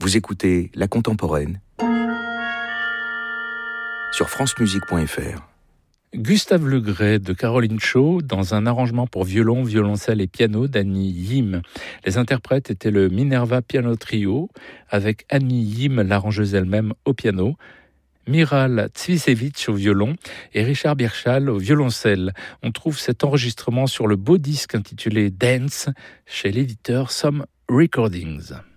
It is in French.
Vous écoutez La Contemporaine sur francemusique.fr. Gustave Le Gray de Caroline Shaw dans un arrangement pour violon, violoncelle et piano d'Annie Yim. Les interprètes étaient le Minerva Piano Trio avec Annie Yim, l'arrangeuse elle-même, au piano, Miral Tsvisevich au violon et Richard Birchall au violoncelle. On trouve cet enregistrement sur le beau disque intitulé Dance chez l'éditeur Some Recordings.